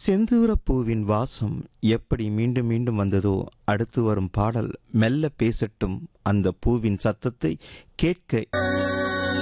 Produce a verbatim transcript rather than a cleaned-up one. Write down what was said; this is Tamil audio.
செந்தூரப் பூவின் வாசம் எப்படி மீண்டும் மீண்டும் வந்ததோ, அடுத்து வரும் பாடல் மெல்ல பேசட்டும் அந்த பூவின் சத்தத்தை கேட்க